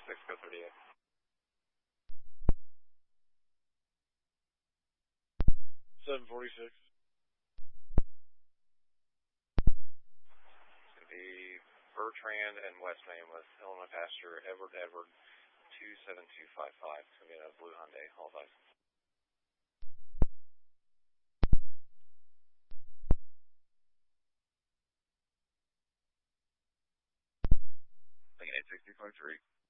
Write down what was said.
746, go 38. 746. It's going to be Bertrand and West Main with Illinois passenger Edward 27255. It's going to be a blue Hyundai, all advised. Lincoln 8623.